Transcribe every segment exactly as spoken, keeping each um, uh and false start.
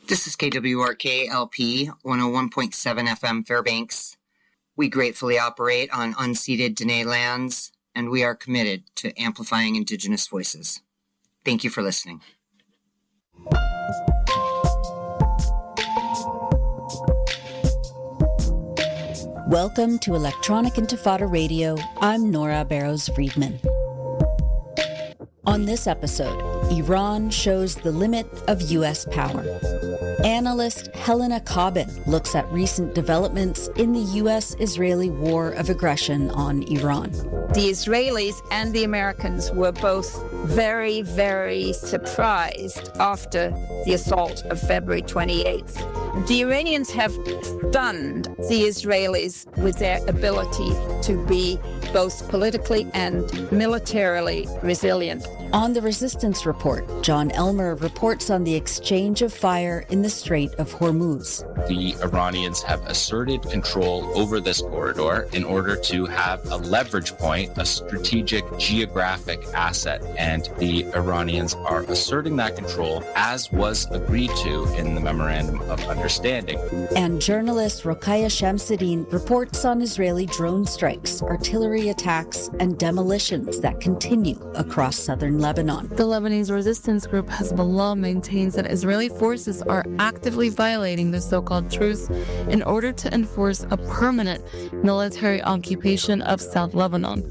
This is K W R K L P one oh one point seven F M Fairbanks. We gratefully operate on unceded Dene lands, and we are committed to amplifying Indigenous voices. Thank you for listening. Welcome to Electronic Intifada Radio. I'm Nora Barrows-Friedman. On this episode, Iran shows the limit of U S power. Analyst Helena Cobbin looks at recent developments in the U S-Israeli war of aggression on Iran. The Israelis and the Americans were both very, very surprised after the assault of February twenty-eighth. The Iranians have stunned the Israelis with their ability to be both politically and militarily resilient. On the Resistance Report, John Elmer reports on the exchange of fire in the Strait of Hormuz. The Iranians have asserted control over this corridor in order to have a leverage point, a strategic geographic asset, and the Iranians are asserting that control as was agreed to in the Memorandum of Understanding. And journalist Rokhaya Shamsuddin reports on Israeli drone strikes, artillery attacks, and demolitions that continue across southern Lebanon. The Lebanese resistance group Hezbollah maintains that Israeli forces are actively violating the so-called truce in order to enforce a permanent military occupation of South Lebanon.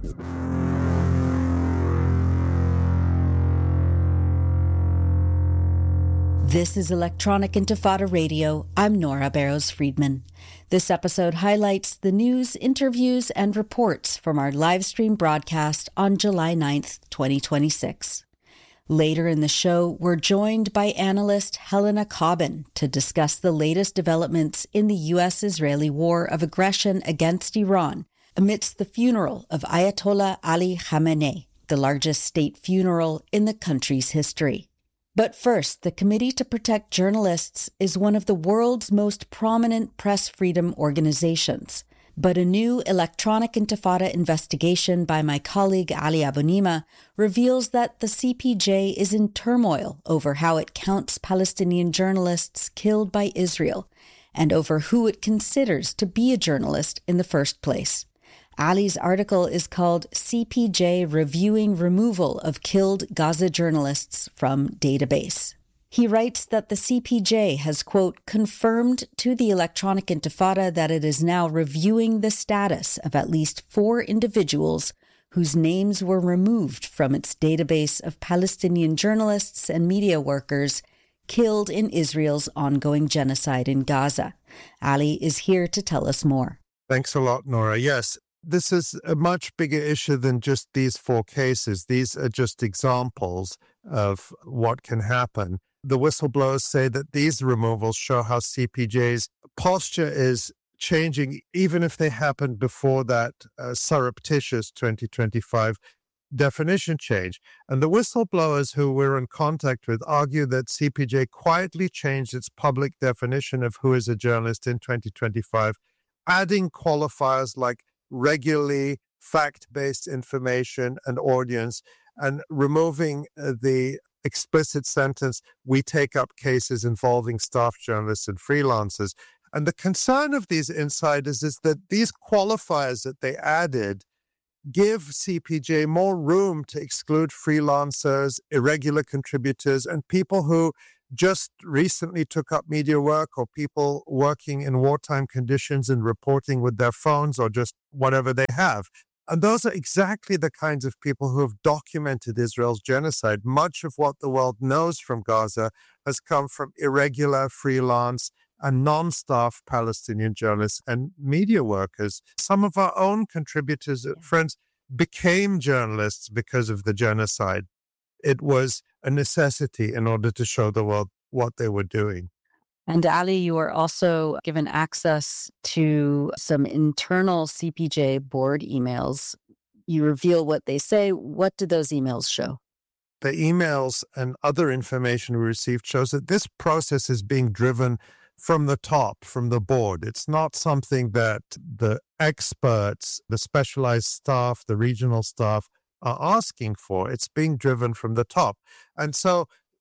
This is Electronic Intifada Radio. I'm Nora Barrows-Friedman. This episode highlights the news, interviews, and reports from our live stream broadcast on July ninth, twenty twenty-six. Later in the show, we're joined by analyst Helena Cobbin to discuss the latest developments in the U S-Israeli war of aggression against Iran amidst the funeral of Ayatollah Ali Khamenei, the largest state funeral in the country's history. But first, the Committee to Protect Journalists is one of the world's most prominent press freedom organizations. But a new Electronic Intifada investigation by my colleague Ali Abunimah reveals that the C P J is in turmoil over how it counts Palestinian journalists killed by Israel and over who it considers to be a journalist in the first place. Ali's article is called C P J Reviewing Removal of Killed Gaza Journalists from Database. He writes that the C P J has, quote, confirmed to the Electronic Intifada that it is now reviewing the status of at least four individuals whose names were removed from its database of Palestinian journalists and media workers killed in Israel's ongoing genocide in Gaza. Ali is here to tell us more. Thanks a lot, Nora. Yes. This is a much bigger issue than just these four cases. These are just examples of what can happen. The whistleblowers say that these removals show how C P J's posture is changing, even if they happened before that uh, surreptitious twenty twenty-five definition change. And the whistleblowers who we're in contact with argue that C P J quietly changed its public definition of who is a journalist in twenty twenty-five, adding qualifiers like regularly fact-based information and audience, and removing uh, the explicit sentence, we take up cases involving staff journalists and freelancers. And the concern of these insiders is that these qualifiers that they added give C P J more room to exclude freelancers, irregular contributors, and people who just recently took up media work, or people working in wartime conditions and reporting with their phones or just whatever they have. And those are exactly the kinds of people who have documented Israel's genocide. Much of what the world knows from Gaza has come from irregular, freelance, and non-staff Palestinian journalists and media workers. Some of our own contributors and friends became journalists because of the genocide. It was a necessity in order to show the world what they were doing. And Ali, you are also given access to some internal C P J board emails. You reveal what they say. What do those emails show? The emails and other information we received shows that this process is being driven from the top, from the board. It's not something that the experts, the specialized staff, the regional staff are asking for. It's being driven from the top. And so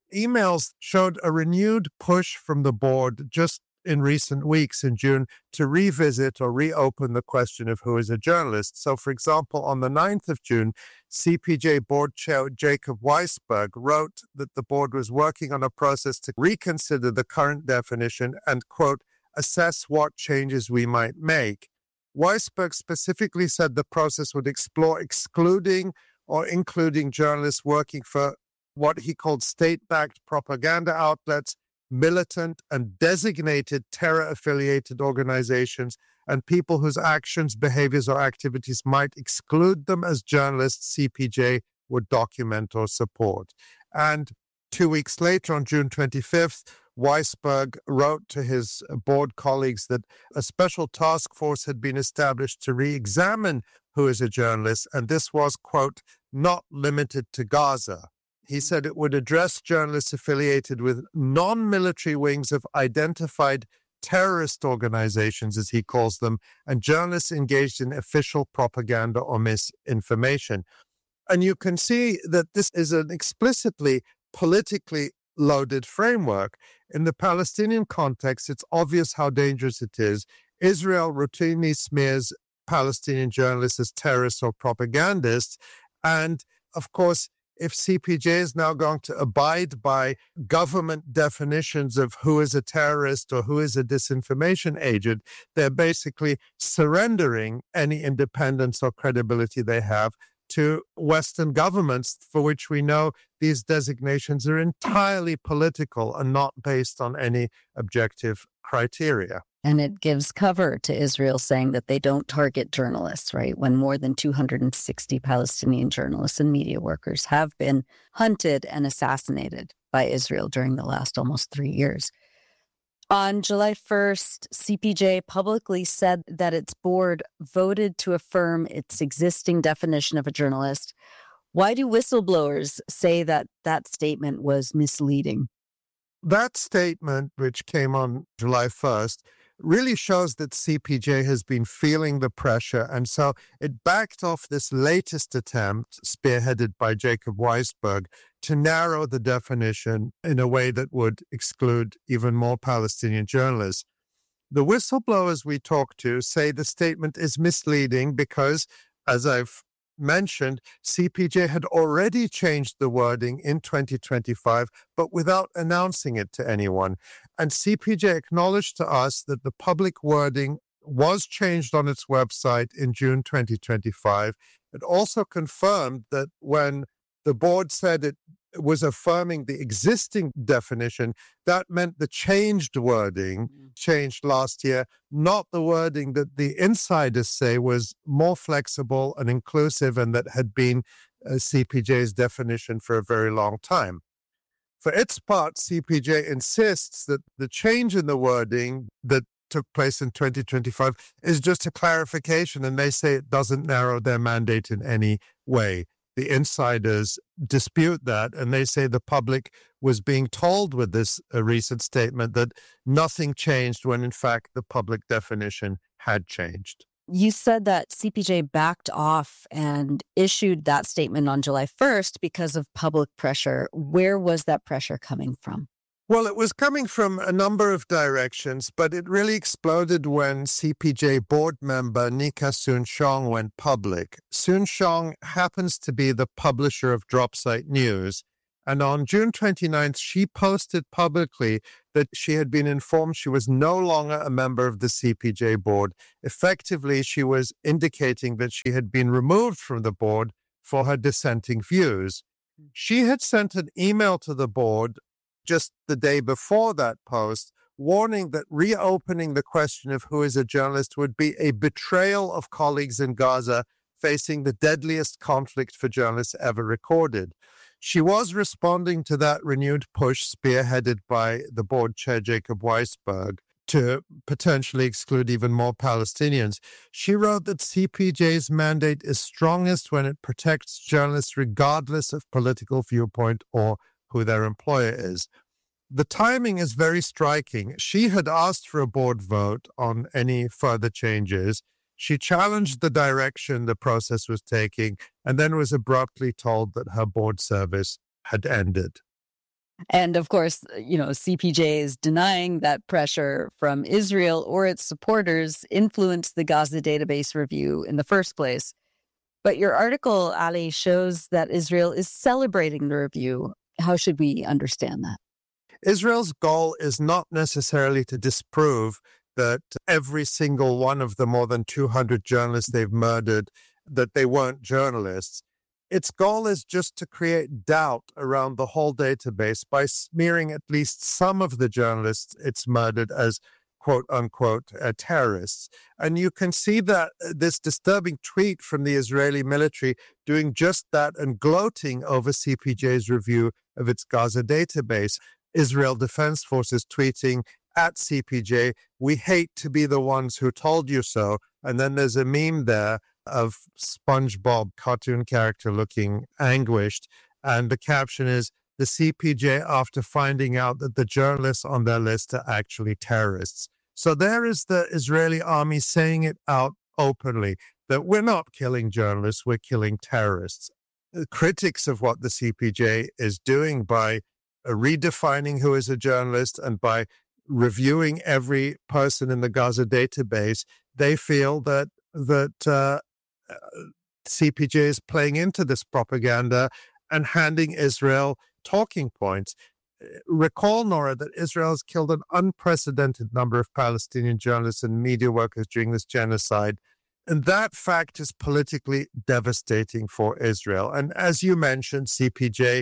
emails showed a renewed push from the board just in recent weeks in June to revisit or reopen the question of who is a journalist. So, for example, on the ninth of June, C P J board chair Jacob Weisberg wrote that the board was working on a process to reconsider the current definition and, quote, assess what changes we might make. Weisberg specifically said the process would explore excluding or including journalists working for what he called state-backed propaganda outlets, militant and designated terror-affiliated organizations, and people whose actions, behaviors, or activities might exclude them as journalists C P J would document or support. And two weeks later, on June twenty-fifth, Weisberg wrote to his board colleagues that a special task force had been established to re-examine who is a journalist, and this was, quote, not limited to Gaza. He said it would address journalists affiliated with non-military wings of identified terrorist organizations, as he calls them, and journalists engaged in official propaganda or misinformation. And you can see that this is an explicitly politically loaded framework. In the Palestinian context, it's obvious how dangerous it is. Israel routinely smears Palestinian journalists as terrorists or propagandists. And, of course, if C P J is now going to abide by government definitions of who is a terrorist or who is a disinformation agent, they're basically surrendering any independence or credibility they have to Western governments, for which we know these designations are entirely political and not based on any objective criteria. And it gives cover to Israel saying that they don't target journalists, right? When more than two hundred sixty Palestinian journalists and media workers have been hunted and assassinated by Israel during the last almost three years. On July first, C P J publicly said that its board voted to affirm its existing definition of a journalist. Why do whistleblowers say that that statement was misleading? That statement, which came on July first, really shows that C P J has been feeling the pressure, and so it backed off this latest attempt, spearheaded by Jacob Weisberg, to narrow the definition in a way that would exclude even more Palestinian journalists. The whistleblowers we talked to say the statement is misleading because, as I've mentioned, C P J had already changed the wording in twenty twenty-five, but without announcing it to anyone. And C P J acknowledged to us that the public wording was changed on its website in June twenty twenty-five. It also confirmed that when the board said it was affirming the existing definition, that meant the changed wording changed last year, not the wording that the insiders say was more flexible and inclusive and that had been uh, C P J's definition for a very long time. For its part, C P J insists that the change in the wording that took place in twenty twenty-five is just a clarification, and they say it doesn't narrow their mandate in any way. The insiders dispute that, and they say the public was being told with this uh, recent statement that nothing changed when, in fact, the public definition had changed. You said that C P J backed off and issued that statement on July first because of public pressure. Where was that pressure coming from? Well, it was coming from a number of directions, but it really exploded when C P J board member Nika Soon-Shiong went public. Soon-Shiong happens to be the publisher of Dropsite News, and on June twenty-ninth, she posted publicly that she had been informed she was no longer a member of the C P J board. Effectively, she was indicating that she had been removed from the board for her dissenting views. She had sent an email to the board just the day before that post, warning that reopening the question of who is a journalist would be a betrayal of colleagues in Gaza facing the deadliest conflict for journalists ever recorded. She was responding to that renewed push spearheaded by the board chair, Jacob Weisberg, to potentially exclude even more Palestinians. She wrote that C P J's mandate is strongest when it protects journalists regardless of political viewpoint or who their employer is. The timing is very striking. She had asked for a board vote on any further changes. She challenged the direction the process was taking and then was abruptly told that her board service had ended. And of course, you know, C P J is denying that pressure from Israel or its supporters influenced the Gaza database review in the first place. But your article, Ali, shows that Israel is celebrating the review. How should we understand that? Israel's goal is not necessarily to disprove that every single one of the more than two hundred journalists they've murdered, that they weren't journalists. Its goal is just to create doubt around the whole database by smearing at least some of the journalists it's murdered as quote unquote uh, terrorists. And you can see that uh, this disturbing tweet from the Israeli military doing just that and gloating over C P J's review of its Gaza database. Israel Defense Forces tweeting at C P J, "We hate to be the ones who told you so." And then there's a meme there of SpongeBob cartoon character looking anguished. And the caption is, "The C P J after finding out that the journalists on their list are actually terrorists." So there is the Israeli army saying it out openly that we're not killing journalists, we're killing terrorists. The critics of what the C P J is doing by uh, redefining who is a journalist and by reviewing every person in the Gaza database, they feel that that uh, C P J is playing into this propaganda and handing Israel talking points. Recall, Nora, that Israel has killed an unprecedented number of Palestinian journalists and media workers during this genocide. And that fact is politically devastating for Israel. And as you mentioned, C P J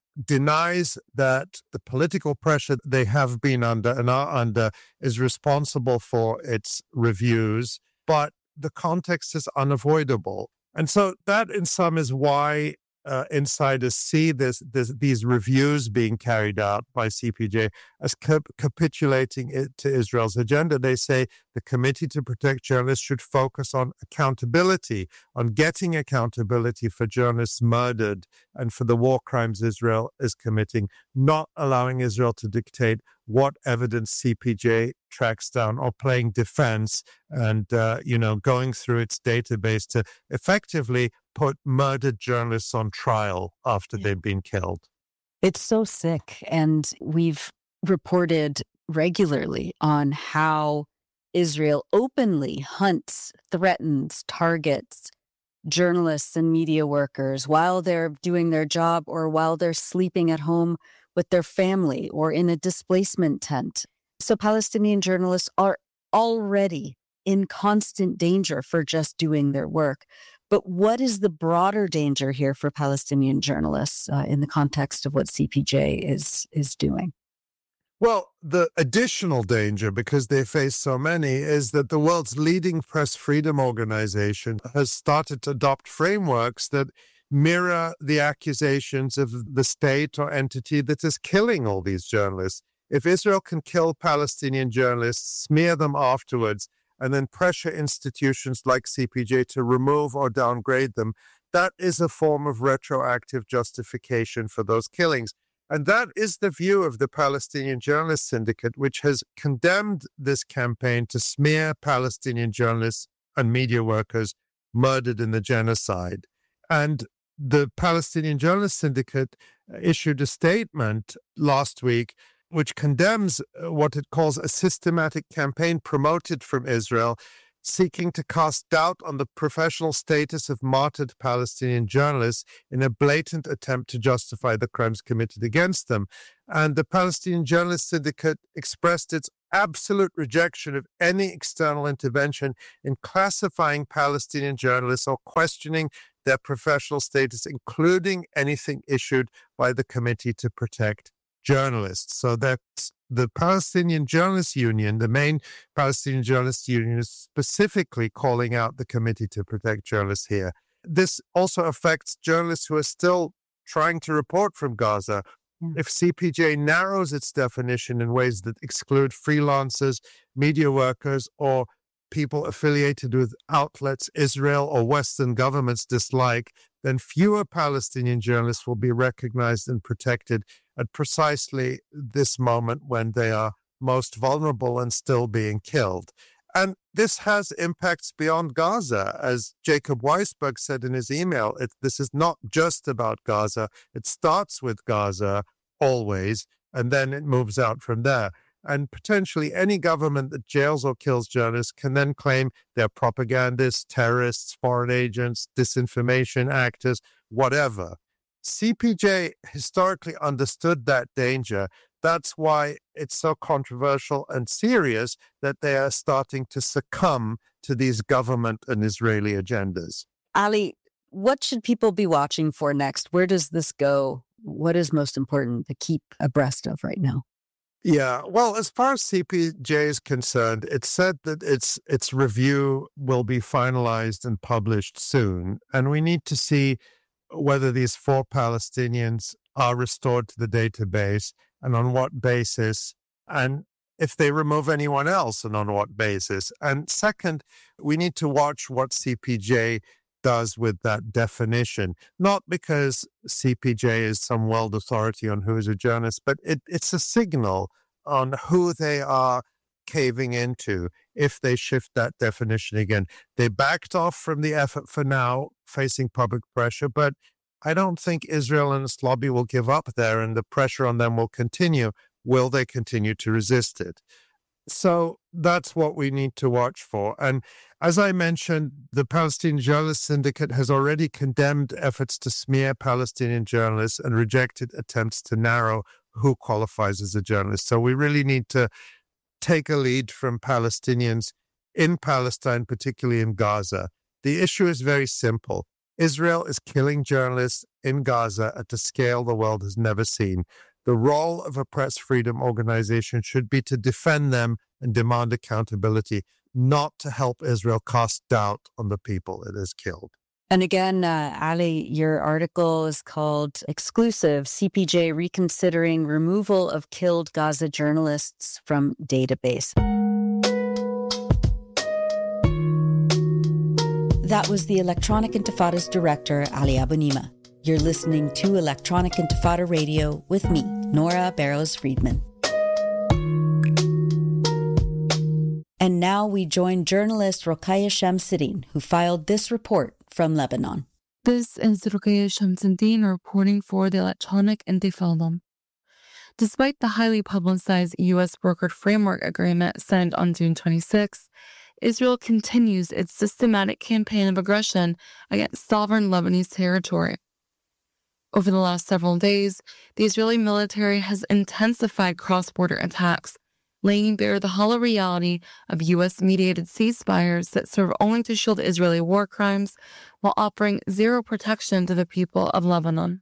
denies that the political pressure they have been under and are under is responsible for its reviews, but the context is unavoidable. And so that in sum is why uh, insiders see this, this these reviews being carried out by C P J as cap- capitulating it to Israel's agenda. They say the Committee to Protect Journalists should focus on accountability, on getting accountability for journalists murdered and for the war crimes Israel is committing, not allowing Israel to dictate what evidence C P J tracks down or playing defense and, uh, you know, going through its database to effectively put murdered journalists on trial after yeah. they've been killed. It's so sick. And we've reported regularly on how Israel openly hunts, threatens, targets journalists and media workers while they're doing their job or while they're sleeping at home with their family or in a displacement tent. So Palestinian journalists are already in constant danger for just doing their work. But what is the broader danger here for Palestinian journalists uh, in the context of what C P J is is doing? Well, the additional danger, because they face so many, is that the world's leading press freedom organization has started to adopt frameworks that mirror the accusations of the state or entity that is killing all these journalists. If Israel can kill Palestinian journalists, smear them afterwards, and then pressure institutions like C P J to remove or downgrade them, that is a form of retroactive justification for those killings. And that is the view of the Palestinian Journalist Syndicate, which has condemned this campaign to smear Palestinian journalists and media workers murdered in the genocide. And the Palestinian Journalist Syndicate issued a statement last week which condemns what it calls a systematic campaign promoted from Israel, seeking to cast doubt on the professional status of martyred Palestinian journalists in a blatant attempt to justify the crimes committed against them. And the Palestinian Journalist Syndicate expressed its absolute rejection of any external intervention in classifying Palestinian journalists or questioning their professional status, including anything issued by the Committee to Protect Journalists. So that's the Palestinian Journalists Union, the main Palestinian Journalists Union, is specifically calling out the Committee to Protect Journalists here. This also affects journalists who are still trying to report from Gaza. Mm. If C P J narrows its definition in ways that exclude freelancers, media workers, or people affiliated with outlets Israel or Western governments dislike, then fewer Palestinian journalists will be recognized and protected at precisely this moment when they are most vulnerable and still being killed. And this has impacts beyond Gaza. As Jacob Weisberg said in his email, it, this is not just about Gaza. It starts with Gaza. always, and then it moves out from there. And potentially any government that jails or kills journalists can then claim they're propagandists, terrorists, foreign agents, disinformation actors, whatever. C P J historically understood that danger. That's why it's so controversial and serious that they are starting to succumb to these government and Israeli agendas. Ali, what should people be watching for next? Where does this go? What is most important to keep abreast of right now? Yeah, well, as far as C P J is concerned, it's said that its its review will be finalized and published soon. And we need to see whether these four Palestinians are restored to the database and on what basis, and if they remove anyone else and on what basis. And second, we need to watch what C P J does with that definition, not because C P J is some world authority on who is a journalist, but it, it's a signal on who they are caving into if they shift that definition again. They backed off from the effort for now, facing public pressure, but I don't think Israel and its lobby will give up there, and the pressure on them will continue. Will they continue to resist it? So that's what we need to watch for. And as I mentioned, the Palestinian Journalists Syndicate has already condemned efforts to smear Palestinian journalists and rejected attempts to narrow who qualifies as a journalist. So we really need to take a lead from Palestinians in Palestine, particularly in Gaza. The issue is very simple. Israel is killing journalists in Gaza at a scale the world has never seen. The role of a press freedom organization should be to defend them and demand accountability, not to help Israel cast doubt on the people it has killed. And again, uh, Ali, your article is called Exclusive, C P J Reconsidering Removal of Killed Gaza Journalists from Database. That was the Electronic Intifada's director, Ali Abunimah. You're listening to Electronic Intifada Radio with me, Nora Barrows-Friedman. And now we join journalist Rokhaya Shamsuddin, who filed this report from Lebanon. This is Rokhaya Shamsuddin reporting for the Electronic Intifada. Despite the highly publicized U S brokered framework agreement signed on June twenty-sixth, Israel continues its systematic campaign of aggression against sovereign Lebanese territory. Over the last several days, the Israeli military has intensified cross-border attacks, laying bare the hollow reality of U S-mediated ceasefires that serve only to shield Israeli war crimes while offering zero protection to the people of Lebanon.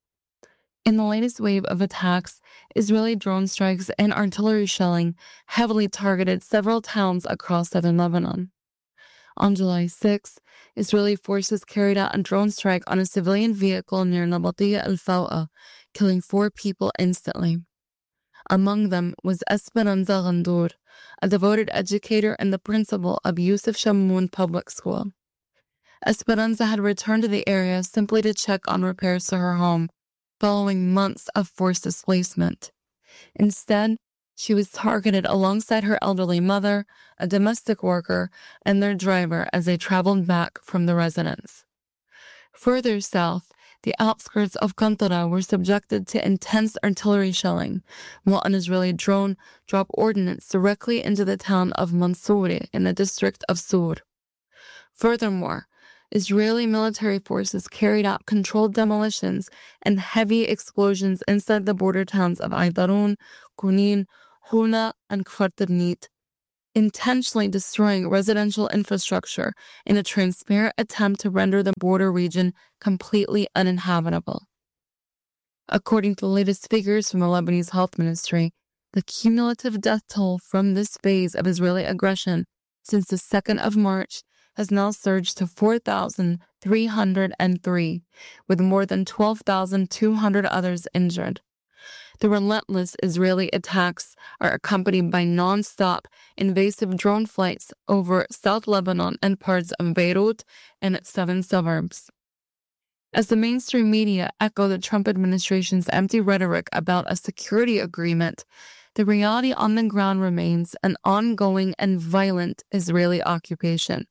In the latest wave of attacks, Israeli drone strikes and artillery shelling heavily targeted several towns across southern Lebanon. On July sixth, Israeli forces carried out a drone strike on a civilian vehicle near Nabatiya al-Fawqa, killing four people instantly. Among them was Esperanza Ghandour, a devoted educator and the principal of Yusuf Shamoun Public School. Esperanza had returned to the area simply to check on repairs to her home, following months of forced displacement. Instead, she was targeted alongside her elderly mother, a domestic worker, and their driver as they traveled back from the residence. Further south, the outskirts of Qantara were subjected to intense artillery shelling, while an Israeli drone dropped ordnance directly into the town of Mansouri in the district of Sur. Furthermore, Israeli military forces carried out controlled demolitions and heavy explosions inside the border towns of Aydarun, Kunin, Huna, and Kfar Ternit, intentionally destroying residential infrastructure in a transparent attempt to render the border region completely uninhabitable. According to the latest figures from the Lebanese Health Ministry, the cumulative death toll from this phase of Israeli aggression since the second of March has now surged to four thousand three hundred three, with more than twelve thousand two hundred others injured. The relentless Israeli attacks are accompanied by non-stop invasive drone flights over South Lebanon and parts of Beirut and its southern suburbs. As the mainstream media echo the Trump administration's empty rhetoric about a security agreement, the reality on the ground remains an ongoing and violent Israeli occupation.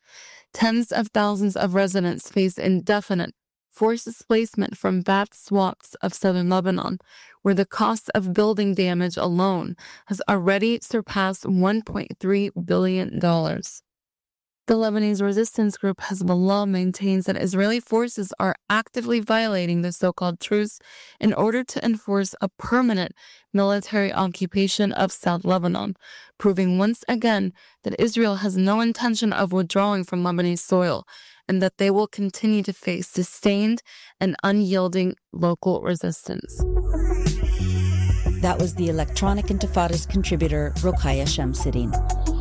Tens of thousands of residents face indefinite forced displacement from vast swaths of southern Lebanon, where the cost of building damage alone has already surpassed one point three billion dollars. The Lebanese resistance group Hezbollah maintains that Israeli forces are actively violating the so-called truce in order to enforce a permanent military occupation of South Lebanon, proving once again that Israel has no intention of withdrawing from Lebanese soil and that they will continue to face sustained and unyielding local resistance. That was the Electronic Intifada's contributor, Rokhaya Shamsuddin.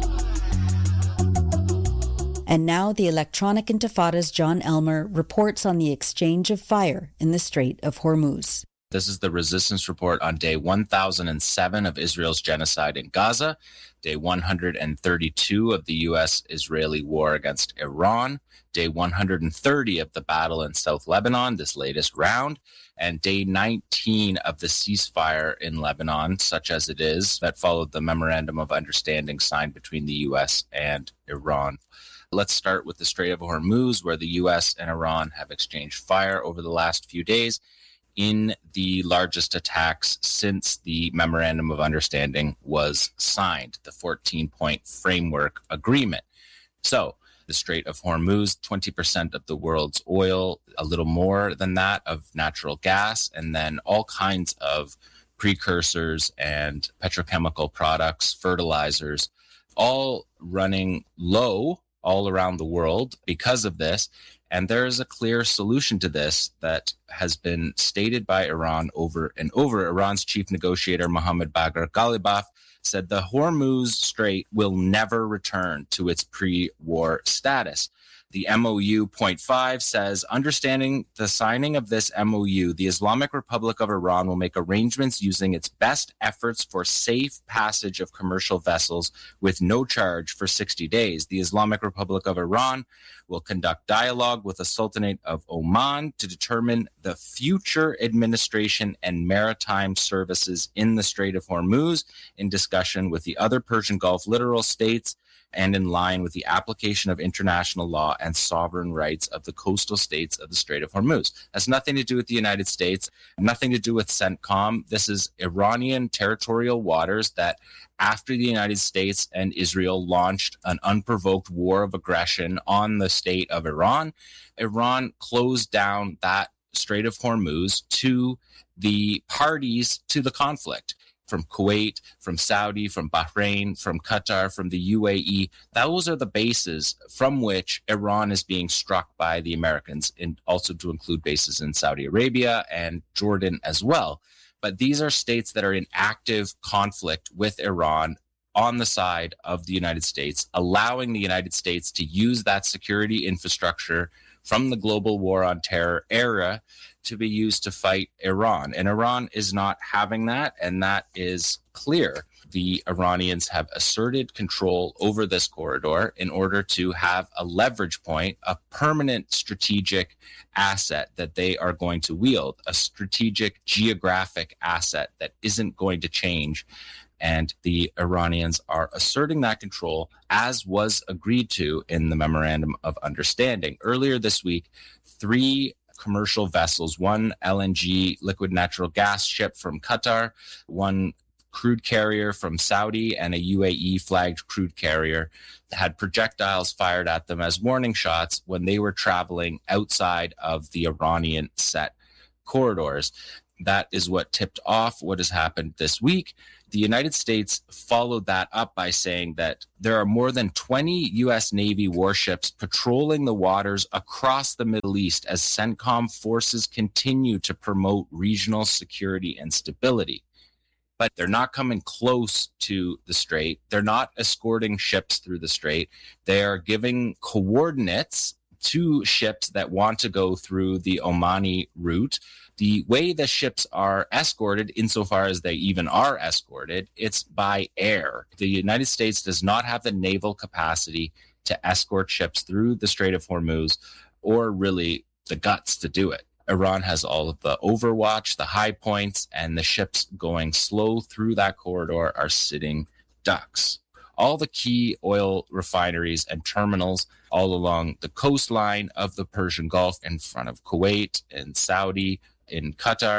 And now the Electronic Intifada's John Elmer reports on the exchange of fire in the Strait of Hormuz. This is the resistance report on day one thousand seven of Israel's genocide in Gaza, day one hundred thirty-two of the U S-Israeli war against Iran, day one hundred thirty of the battle in South Lebanon, this latest round, and day nineteen of the ceasefire in Lebanon, such as it is, that followed the Memorandum of Understanding signed between the U S and Iran. Let's start with the Strait of Hormuz, where the U S and Iran have exchanged fire over the last few days in the largest attacks since the Memorandum of Understanding was signed, the fourteen-point framework agreement. So, the Strait of Hormuz, twenty percent of the world's oil, a little more than that of natural gas, and then all kinds of precursors and petrochemical products, fertilizers, all running low all around the world because of this. And there is a clear solution to this that has been stated by Iran over and over. Iran's chief negotiator, Mohammad Bagher Ghalibaf, said the Hormuz Strait will never return to its pre-war status. The M O U point five says, understanding the signing of this M O U, the Islamic Republic of Iran will make arrangements using its best efforts for safe passage of commercial vessels with no charge for sixty days. The Islamic Republic of Iran will conduct dialogue with the Sultanate of Oman to determine the future administration and maritime services in the Strait of Hormuz in discussion with the other Persian Gulf littoral states and in line with the application of international law and sovereign rights of the coastal states of the Strait of Hormuz. That's nothing to do with the United States, nothing to do with CENTCOM. This is Iranian territorial waters that, after the United States and Israel launched an unprovoked war of aggression on the state of Iran, Iran closed down that Strait of Hormuz to the parties to the conflict. From Kuwait, from Saudi, from Bahrain, from Qatar, from the U A E. Those are the bases from which Iran is being struck by the Americans, and also to include bases in Saudi Arabia and Jordan as well. But these are states that are in active conflict with Iran on the side of the United States, allowing the United States to use that security infrastructure from the global war on terror era to be used to fight Iran. And Iran is not having that, and that is clear. The Iranians have asserted control over this corridor in order to have a leverage point, a permanent strategic asset that they are going to wield, a strategic geographic asset that isn't going to change. And the Iranians are asserting that control, as was agreed to in the Memorandum of Understanding. Earlier this week, three commercial vessels, one L N G liquid natural gas ship from Qatar, one crude carrier from Saudi, and a U A E-flagged crude carrier had projectiles fired at them as warning shots when they were traveling outside of the Iranian set corridors. That is what tipped off what has happened this week. The United States followed that up by saying that there are more than twenty U S Navy warships patrolling the waters across the Middle East as CENTCOM forces continue to promote regional security and stability. But they're not coming close to the strait. They're not escorting ships through the strait. They are giving coordinates to ships that want to go through the Omani route. The way the ships are escorted, insofar as they even are escorted, it's by air. The United States does not have the naval capacity to escort ships through the Strait of Hormuz, or really the guts to do it. Iran has all of the overwatch, the high points, and the ships going slow through that corridor are sitting ducks. All the key oil refineries and terminals all along the coastline of the Persian Gulf in front of Kuwait and Saudi, in Qatar,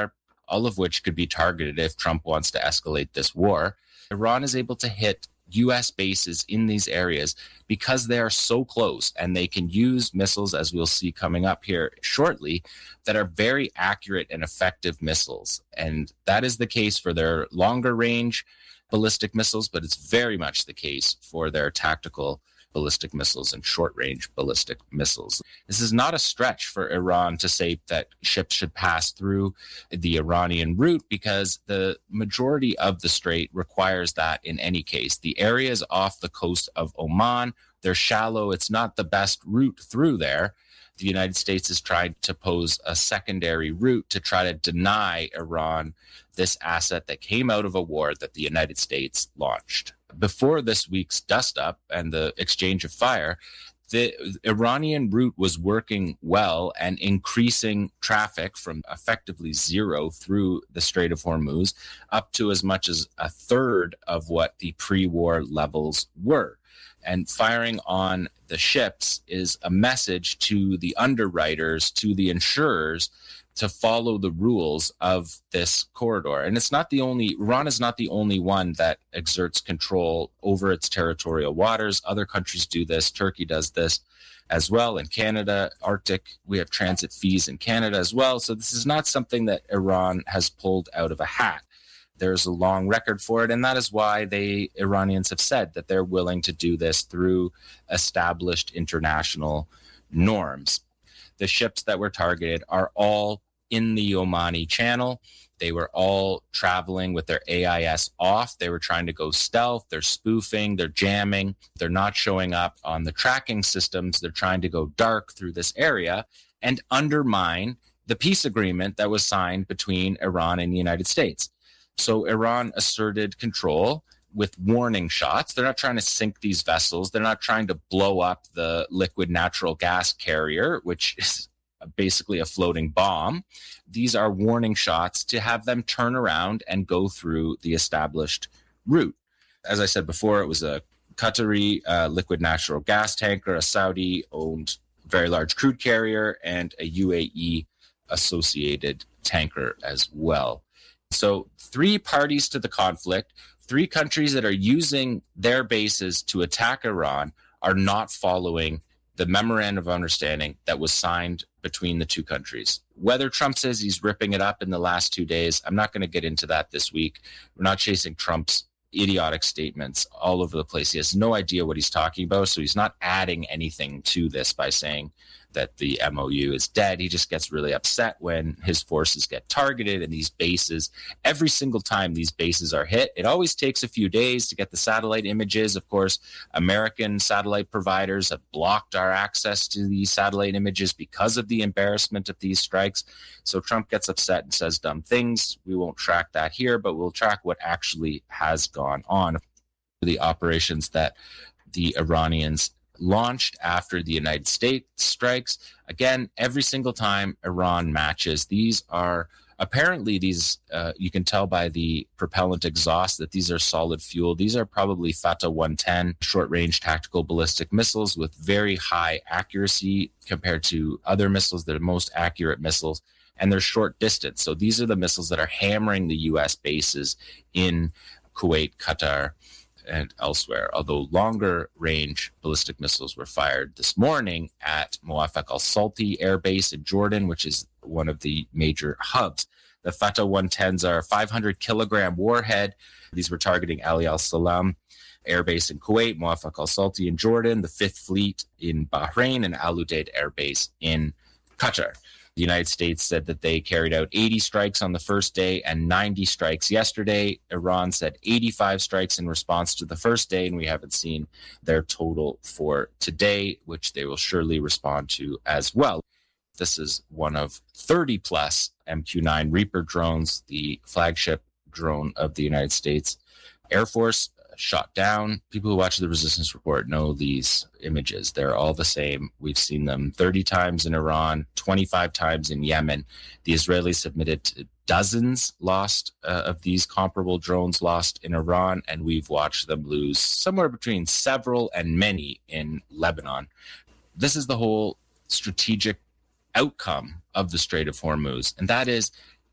all of which could be targeted if Trump wants to escalate this war. Iran is able to hit U S bases in these areas because they are so close, and they can use missiles, as we'll see coming up here shortly, that are very accurate and effective missiles. And that is the case for their longer range ballistic missiles, but it's very much the case for their tactical ballistic missiles and short-range ballistic missiles. This is not a stretch for Iran to say that ships should pass through the Iranian route, because the majority of the strait requires that in any case. The areas off the coast of Oman, they're shallow. It's not the best route through there. The United States has tried to pose a secondary route to try to deny Iran this asset that came out of a war that the United States launched. Before this week's dust-up and the exchange of fire, the Iranian route was working well and increasing traffic from effectively zero through the Strait of Hormuz up to as much as a third of what the pre-war levels were. And firing on the ships is a message to the underwriters, to the insurers, to follow the rules of this corridor. And it's not the only, Iran is not the only one that exerts control over its territorial waters. Other countries do this. Turkey does this as well. In Canada, Arctic, we have transit fees in Canada as well. So this is not something that Iran has pulled out of a hat. There's a long record for it, and that is why they Iranians have said that they're willing to do this through established international norms. The ships that were targeted are all in the Omani Channel. They were all traveling with their A I S off. They were trying to go stealth. They're spoofing. They're jamming. They're not showing up on the tracking systems. They're trying to go dark through this area and undermine the peace agreement that was signed between Iran and the United States. So Iran asserted control with warning shots. They're not trying to sink these vessels. They're not trying to blow up the liquid natural gas carrier, which is basically a floating bomb. These are warning shots to have them turn around and go through the established route. As I said before, it was a Qatari uh, liquid natural gas tanker, a Saudi-owned very large crude carrier, and a U A E-associated tanker as well. So three parties to the conflict, three countries that are using their bases to attack Iran, are not following the memorandum of understanding that was signed between the two countries. Whether Trump says he's ripping it up in the last two days, I'm not going to get into that this week. We're not chasing Trump's idiotic statements all over the place. He has no idea what he's talking about, so he's not adding anything to this by saying that the M O U is dead. He just gets really upset when his forces get targeted and these bases, every single time these bases are hit, it always takes a few days to get the satellite images. Of course, American satellite providers have blocked our access to these satellite images because of the embarrassment of these strikes. So Trump gets upset and says dumb things. We won't track that here, but we'll track what actually has gone on. The operations that the Iranians launched after the United States strikes. Again, every single time Iran matches, these are apparently these, uh, you can tell by the propellant exhaust that these are solid fuel. These are probably Fateh one ten short-range tactical ballistic missiles with very high accuracy compared to other missiles that are most accurate missiles, and they're short distance. So these are the missiles that are hammering the U S bases in Kuwait, Qatar, and elsewhere, although longer range ballistic missiles were fired this morning at Muwafaq al-Salti Air Base in Jordan, which is one of the major hubs. The Fateh one tens are a five hundred kilogram warhead. These were targeting Ali al-Salam Air Base in Kuwait, Muwafaq al-Salti in Jordan, the Fifth Fleet in Bahrain, and Al Udeid Air Base in Qatar. The United States said that they carried out eighty strikes on the first day and ninety strikes yesterday. Iran said eighty-five strikes in response to the first day, and we haven't seen their total for today, which they will surely respond to as well. This is one of thirty plus M Q nine Reaper drones, the flagship drone of the United States Air Force, shot down. People who watch the Resistance Report know these images. They're all the same. We've seen them thirty times in Iran, twenty-five times in Yemen. The Israelis admitted dozens lost uh, of these comparable drones lost in Iran, and we've watched them lose somewhere between several and many in Lebanon. This is the whole strategic outcome of the Strait of Hormuz, and that is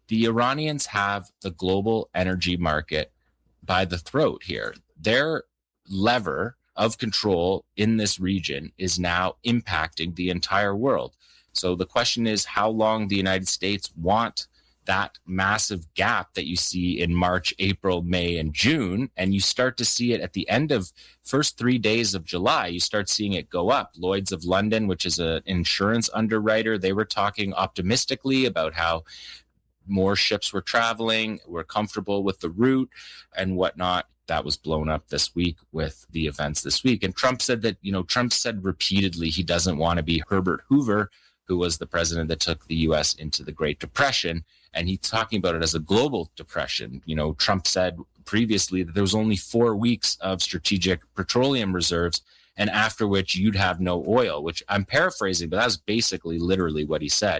the Iranians have the global energy market by the throat here. Their lever of control in this region is now impacting the entire world. So the question is how long the United States want that massive gap that you see in March, April, May, and June. And you start to see it at the end of first three days of July. You start seeing it go up. Lloyd's of London, which is an insurance underwriter, they were talking optimistically about how more ships were traveling, were comfortable with the route and whatnot. That was blown up this week with the events this week. And Trump said that, you know, Trump said repeatedly he doesn't want to be Herbert Hoover, who was the president that took the U S into the Great Depression. And he's talking about it as a global depression. You know, Trump said previously that there was only four weeks of strategic petroleum reserves, and after which you'd have no oil, which I'm paraphrasing, but that's basically literally what he said.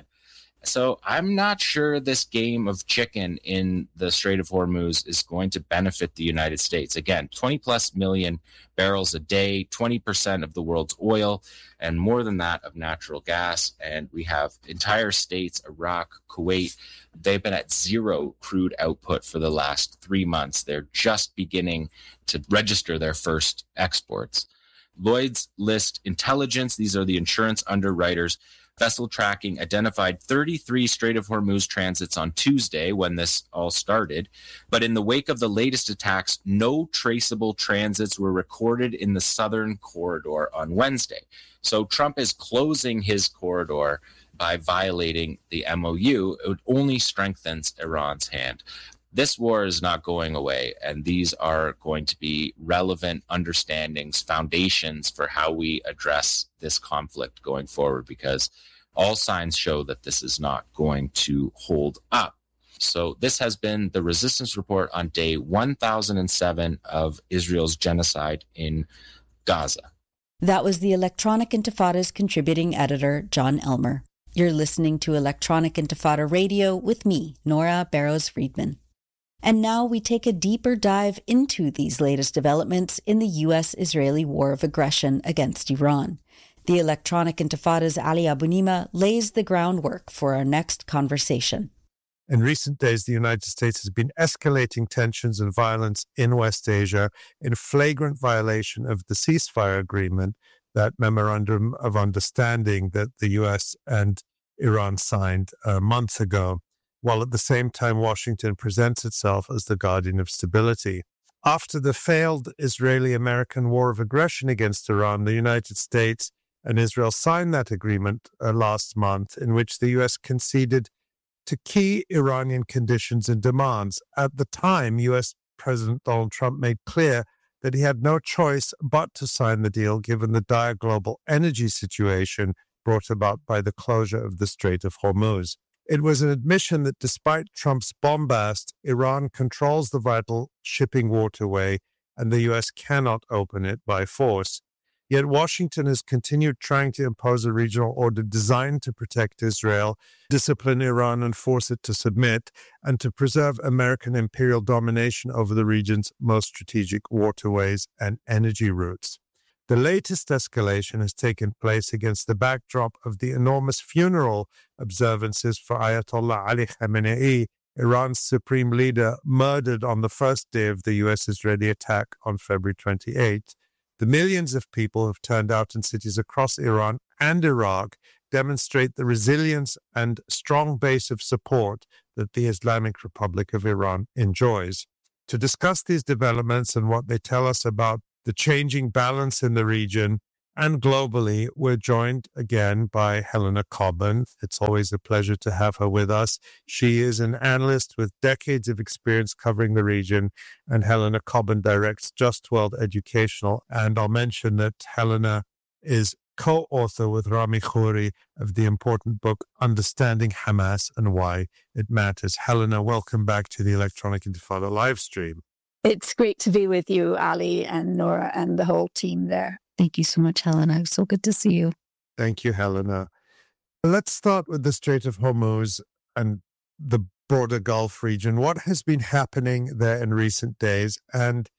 So I'm not sure this game of chicken in the Strait of Hormuz is going to benefit the United States. Again, twenty plus million barrels a day, twenty percent of the world's oil, and more than that of natural gas. And we have entire states, Iraq, Kuwait, they've been at zero crude output for the last three months. They're just beginning to register their first exports. Lloyd's List Intelligence, these are the insurance underwriters, vessel tracking identified thirty-three Strait of Hormuz transits on Tuesday when this all started. But in the wake of the latest attacks, no traceable transits were recorded in the southern corridor on Wednesday. So Trump is closing his corridor by violating the M O U. It only strengthens Iran's hand. This war is not going away, and these are going to be relevant understandings, foundations for how we address this conflict going forward, because all signs show that this is not going to hold up. So this has been the Resistance Report on day one thousand seven of Israel's genocide in Gaza. That was the Electronic Intifada's contributing editor, John Elmer. You're listening to Electronic Intifada Radio with me, Nora Barrows-Friedman. And now we take a deeper dive into these latest developments in the U S-Israeli war of aggression against Iran. The Electronic Intifada's Ali Abunimah lays the groundwork for our next conversation. In recent days, the United States has been escalating tensions and violence in West Asia in flagrant violation of the ceasefire agreement, that memorandum of understanding that the U S and Iran signed a month ago, while at the same time Washington presents itself as the guardian of stability. After the failed Israeli-American war of aggression against Iran, the United States and Israel signed that agreement uh, last month, in which the U S conceded to key Iranian conditions and demands. At the time, U S President Donald Trump made clear that he had no choice but to sign the deal given the dire global energy situation brought about by the closure of the Strait of Hormuz. It was an admission that despite Trump's bombast, Iran controls the vital shipping waterway and the U S cannot open it by force. Yet Washington has continued trying to impose a regional order designed to protect Israel, discipline Iran and force it to submit, and to preserve American imperial domination over the region's most strategic waterways and energy routes. The latest escalation has taken place against the backdrop of the enormous funeral observances for Ayatollah Ali Khamenei, Iran's supreme leader, murdered on the first day of the U S-Israeli attack on February twenty-eighth. The millions of people who have turned out in cities across Iran and Iraq demonstrate the resilience and strong base of support that the Islamic Republic of Iran enjoys. To discuss these developments and what they tell us about the changing balance in the region and globally, we're joined again by Helena Cobban. It's always a pleasure to have her with us. She is an analyst with decades of experience covering the region, and Helena Cobban directs Just World Educational. And I'll mention that Helena is co-author with Rami Khouri of the important book Understanding Hamas and Why It Matters. Helena, welcome back to the Electronic Intifada live stream. It's great to be with you, Ali and Nora and the whole team there. Thank you so much, Helena. So good to see you. Thank you, Helena. Let's start with the Strait of Hormuz and the broader Gulf region. What has been happening there in recent days? And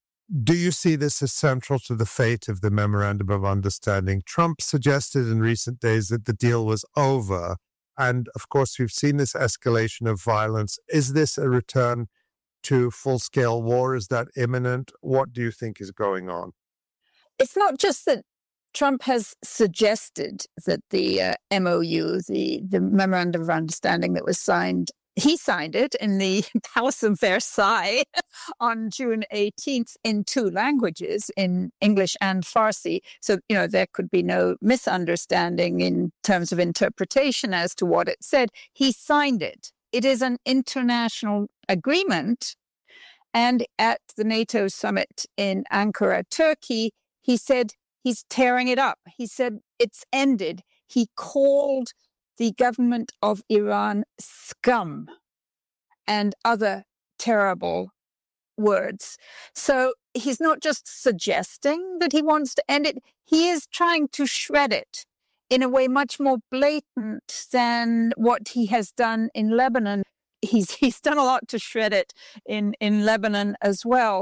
do you see this as central to the fate of the Memorandum of Understanding? Trump suggested in recent days that the deal was over And of course, we've seen this escalation of violence. Is this a return to full-scale war? Is that imminent? What do you think is going on? It's not just that Trump has suggested that the uh, M O U, the, the Memorandum of Understanding that was signed, he signed it in the Palace of Versailles on June eighteenth in two languages, in English and Farsi. So, you know, there could be no misunderstanding in terms of interpretation as to what it said. He signed it. It is an international agreement. And at the NATO summit in Ankara, Turkey, he said he's tearing it up. He said it's ended. He called the government of Iran scum and other terrible words. So he's not just suggesting that he wants to end it, he is trying to shred it in a way much more blatant than what he has done in Lebanon. He's he's done a lot to shred it in, in Lebanon as well.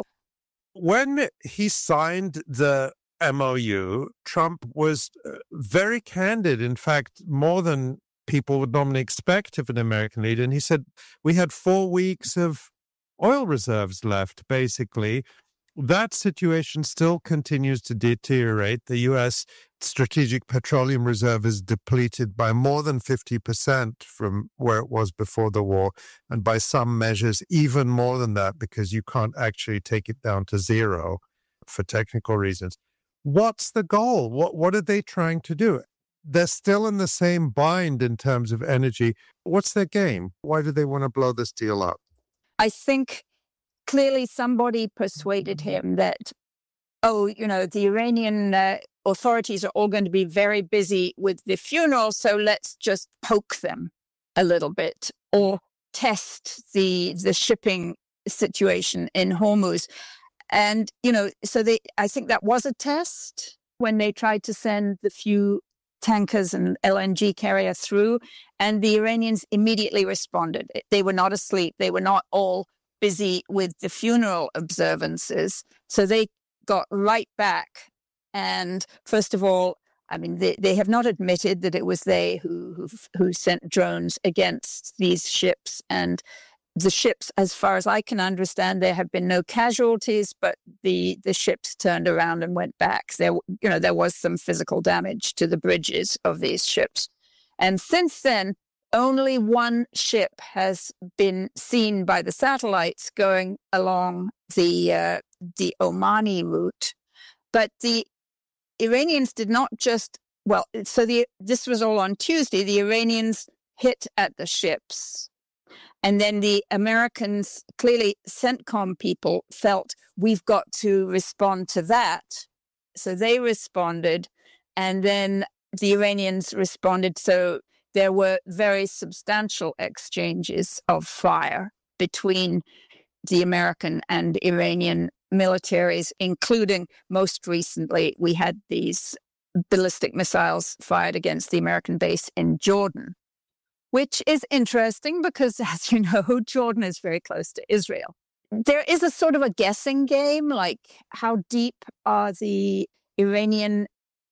When he signed the M O U, Trump was very candid, in fact, more than people would normally expect of an American leader. And he said, we had four weeks of oil reserves left, basically. That situation still continues to deteriorate. The U S Strategic Petroleum Reserve is depleted by more than fifty percent from where it was before the war, and by some measures, even more than that, because you can't actually take it down to zero for technical reasons. What's the goal? What what are they trying to do? They're still in the same bind in terms of energy. What's their game? Why do they want to blow this deal up? I think clearly somebody persuaded him that, oh, you know, the Iranian uh, authorities are all going to be very busy with the funeral, so let's just poke them a little bit or test the the shipping situation in Hormuz. And, you know, so they, I think that was a test when they tried to send the few tankers and L N G carrier through, and the Iranians immediately responded. They were not asleep. They were not all busy with the funeral observances. So they got right back. And first of all, I mean, they, they have not admitted that it was they who, who who sent drones against these ships. And the ships, as far as I can understand, there have been no casualties, but the, the ships turned around and went back. There, you know, there was some physical damage to the bridges of these ships. And since then, only one ship has been seen by the satellites going along the uh, the Omani route. But the Iranians did not just, well, so the this was all on Tuesday. The Iranians hit at the ships. And then the Americans, clearly CENTCOM people, felt we've got to respond to that. So they responded, and then the Iranians responded. So there were very substantial exchanges of fire between the American and Iranian militaries, including most recently, we had these ballistic missiles fired against the American base in Jordan, which is interesting because, as you know, Jordan is very close to Israel. There is a sort of a guessing game, like how deep are the Iranian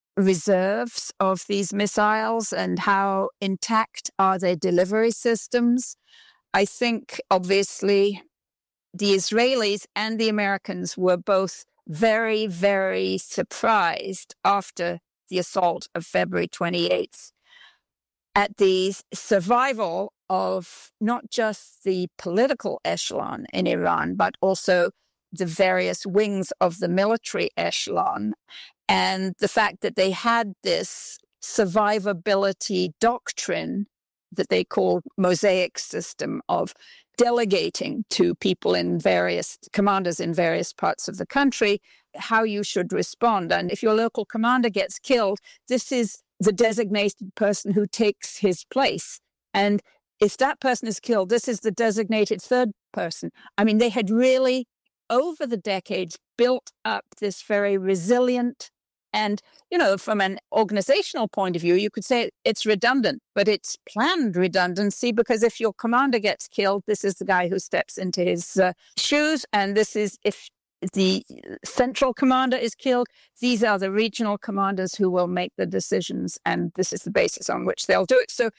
reserves of these missiles and how intact are their delivery systems. I think, obviously, the Israelis and the Americans were both very, very surprised after the assault of February twenty-eighth at the survival of not just the political echelon in Iran, but also the various wings of the military echelon, and the fact that they had this survivability doctrine that they called mosaic system of delegating to people in various commanders in various parts of the country how you should respond. And if your local commander gets killed, this is the designated person who takes his place. And if that person is killed, this is the designated third person. I mean, they had really, over the decades, built up this very resilient and, you know, from an organizational point of view, you could say it's redundant, but it's planned redundancy because if your commander gets killed, this is the guy who steps into his uh, shoes. And this is if the central commander is killed, these are the regional commanders who will make the decisions. And this is the basis on which they'll do it. So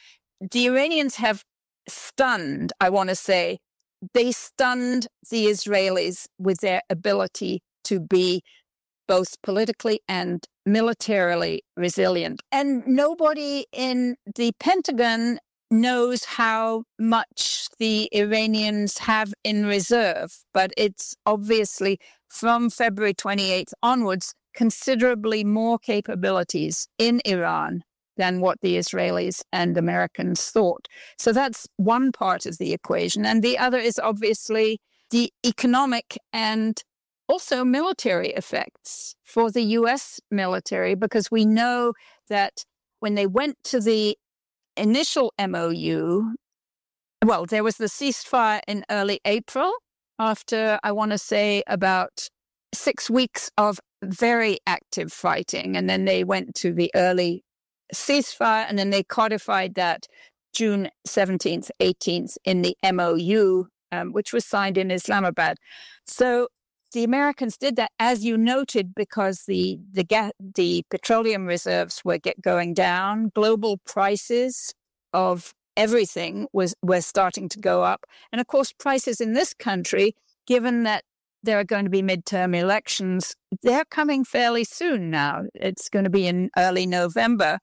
the Iranians have stunned, I want to say, they stunned the Israelis with their ability to be both politically and militarily resilient. And nobody in the Pentagon knows how much the Iranians have in reserve, but it's obviously from February twenty-eighth onwards, considerably more capabilities in Iran than what the Israelis and Americans thought. So that's one part of the equation. And the other is obviously the economic and also military effects for the U S military, because we know that when they went to the initial M O U, well, there was the ceasefire in early April after, I want to say, about six weeks of very active fighting. And then they went to the early ceasefire, and then they codified that June seventeenth, eighteenth in the M O U, um, which was signed in Islamabad. So the Americans did that, as you noted, because the the ga- the petroleum reserves were get going down. Global prices of everything was were starting to go up, and of course, prices in this country, given that there are going to be midterm elections, they're coming fairly soon now. It's going to be in early November.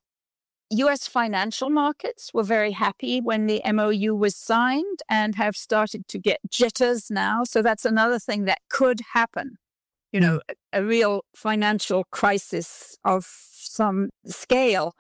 U S financial markets were very happy when the M O U was signed and have started to get jitters now. So that's another thing that could happen. You know, mm. a, a real financial crisis of some scale.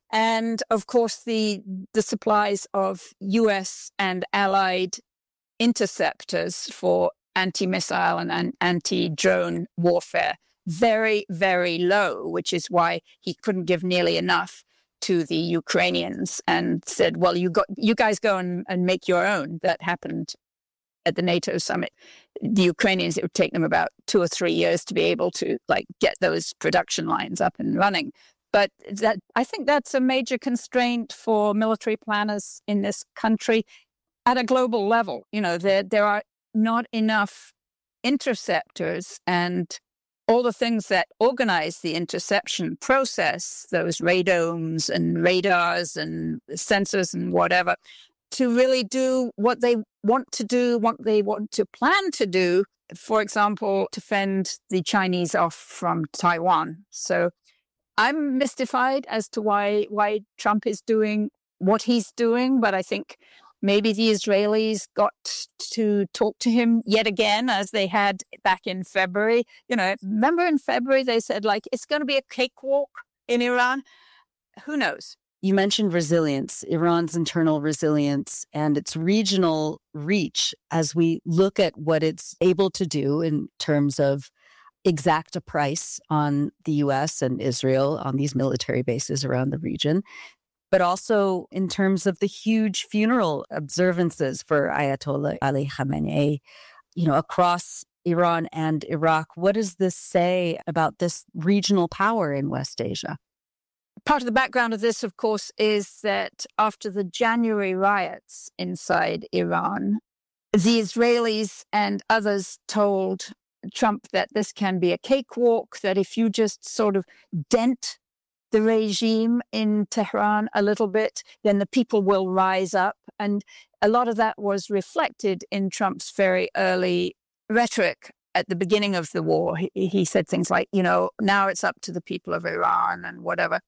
And of course, the the supplies of U S and allied interceptors for anti-missile and, and anti-drone warfare, very, very low, which is why he couldn't give nearly enough to the Ukrainians and said, well, you got you guys go and, and make your own. That happened at the NATO summit. The Ukrainians, it would take them about two or three years to be able to like get those production lines up and running. But that I think that's a major constraint for military planners in this country at a global level. You know, there there are not enough interceptors and all the things that organize the interception process, those radomes and radars and sensors and whatever, to really do what they want to do, what they want to plan to do, for example, to fend the Chinese off from Taiwan. So I'm mystified as to why why Trump is doing what he's doing, but I think maybe the Israelis got to talk to him yet again, as they had back in February. You know, remember in February they said, like, it's going to be a cakewalk in Iran? Who knows? You mentioned resilience, Iran's internal resilience and its regional reach as we look at what it's able to do in terms of exact a price on the U S and Israel on these military bases around the region, but also in terms of the huge funeral observances for Ayatollah Ali Khamenei, you know, across Iran and Iraq. What does this say about this regional power in West Asia? Part of the background of this, of course, is that after the January riots inside Iran, the Israelis and others told Trump that this can be a cakewalk, that if you just sort of dent the regime in Tehran a little bit, then the people will rise up. And a lot of that was reflected in Trump's very early rhetoric at the beginning of the war. He, he said things like, you know, now it's up to the people of Iran and whatever.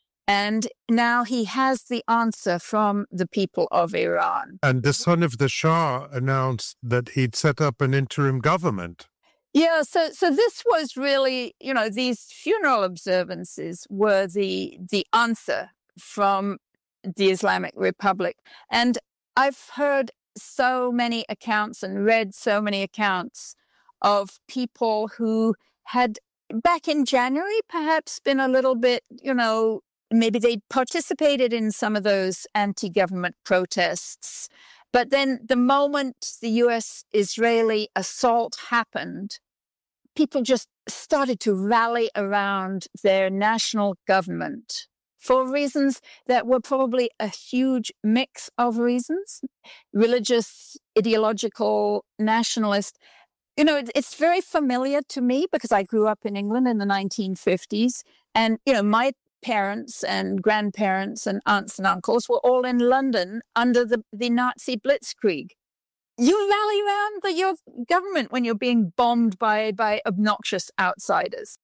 And now he has the answer from the people of Iran. And the son of the Shah announced that he'd set up an interim government. Yeah, so so this was really, you know, these funeral observances were the the answer from the Islamic Republic. And I've heard so many accounts and read so many accounts of people who had, back in January, perhaps been a little bit, you know, maybe they participated in some of those anti-government protests. But then the moment the U S-Israeli assault happened, people just started to rally around their national government for reasons that were probably a huge mix of reasons, religious, ideological, nationalist. You know, it's very familiar to me because I grew up in England in the nineteen fifties. And, you know, my parents and grandparents and aunts and uncles were all in London under the, the Nazi blitzkrieg. You rally around the, your government when you're being bombed by, by obnoxious outsiders.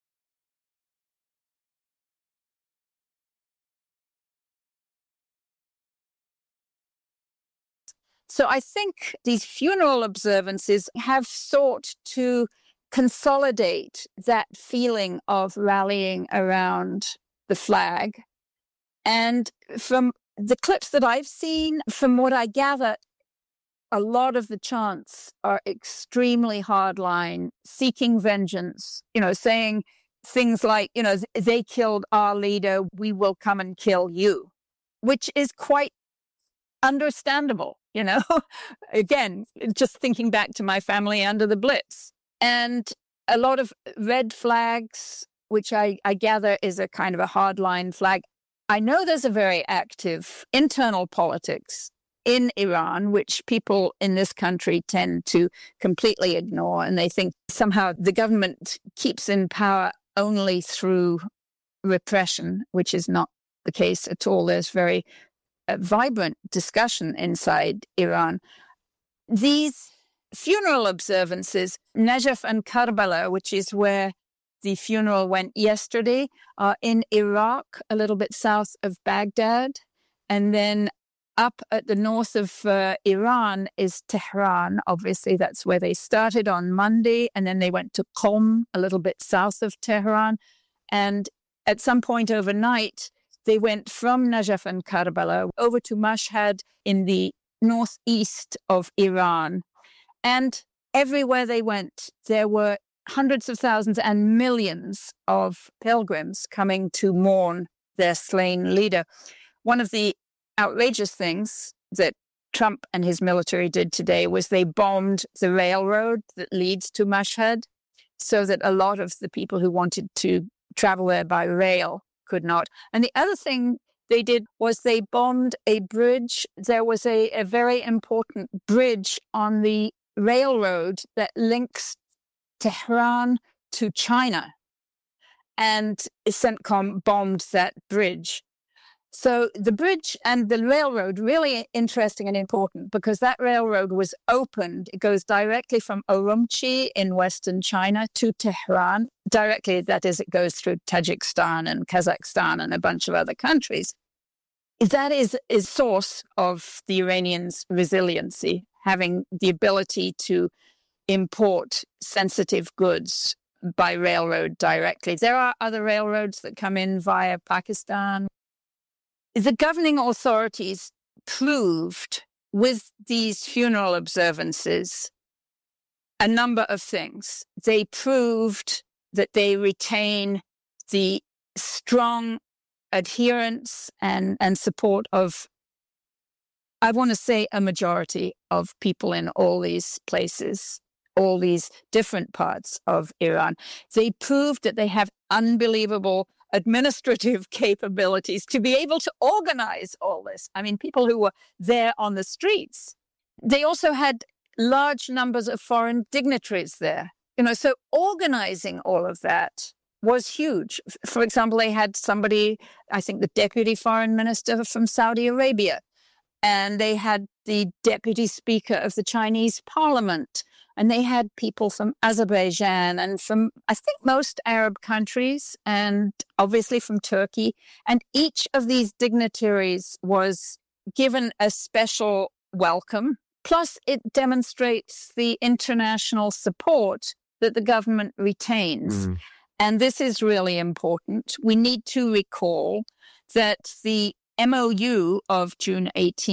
So I think these funeral observances have sought to consolidate that feeling of rallying around the flag. And from the clips that I've seen, from what I gather, a lot of the chants are extremely hardline, seeking vengeance, you know, saying things like, you know, they killed our leader, we will come and kill you, which is quite understandable, you know. Again, just thinking back to my family under the Blitz. And a lot of red flags, which I, I gather is a kind of a hardline flag. I know there's a very active internal politics in Iran, which people in this country tend to completely ignore. And they think somehow the government keeps in power only through repression, which is not the case at all. There's very uh, vibrant discussion inside Iran. These funeral observances, Najaf and Karbala, which is where the funeral went yesterday, are in Iraq, a little bit south of Baghdad. And then up at the north of uh, Iran is Tehran. Obviously, that's where they started on Monday. And then they went to Qom, a little bit south of Tehran. And at some point overnight, they went from Najaf and Karbala over to Mashhad in the northeast of Iran. And everywhere they went, there were hundreds of thousands and millions of pilgrims coming to mourn their slain leader. One of the outrageous things that Trump and his military did today was they bombed the railroad that leads to Mashhad so that a lot of the people who wanted to travel there by rail could not. And the other thing they did was they bombed a bridge. There was a, a very important bridge on the railroad that links Tehran to China. And CENTCOM bombed that bridge. So the bridge and the railroad, really interesting and important because that railroad was opened. It goes directly from Urumqi in western China to Tehran. Directly, that is, it goes through Tajikistan and Kazakhstan and a bunch of other countries. That is a source of the Iranians' resiliency, having the ability to import sensitive goods by railroad directly. There are other railroads that come in via Pakistan. The governing authorities proved with these funeral observances a number of things. They proved that they retain the strong adherence and, and support of, I want to say, a majority of people in all these places, all these different parts of Iran. They proved that they have unbelievable administrative capabilities to be able to organize all this. I mean, people who were there on the streets. They also had large numbers of foreign dignitaries there. You know, so organizing all of that was huge. For example, they had somebody, I think the deputy foreign minister from Saudi Arabia, and they had the deputy speaker of the Chinese parliament, and they had people from Azerbaijan and from, I think, most Arab countries, and obviously from Turkey. And each of these dignitaries was given a special welcome. Plus, it demonstrates the international support that the government retains. Mm. And this is really important. We need to recall that the M O U of June eighteenth